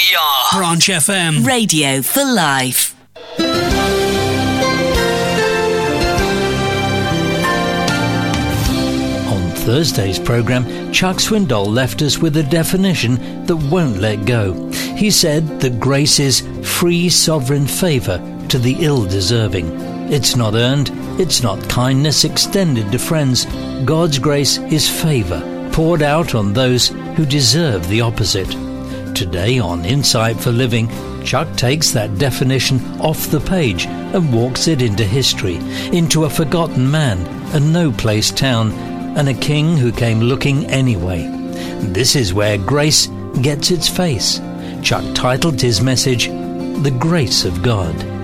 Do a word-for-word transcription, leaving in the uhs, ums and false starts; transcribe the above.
Yeah. Branch F M. Radio for life. On Thursday's programme, Chuck Swindoll left us with a definition that won't let go. He said that grace is free sovereign favour to the ill-deserving. It's not earned, it's not kindness extended to friends. God's grace is favour poured out on those who deserve the opposite. Today on Insight for Living, Chuck takes that definition off the page and walks it into history, into a forgotten man, a no-place town, and a king who came looking anyway. This is where grace gets its face. Chuck titled his message, The Grace of God.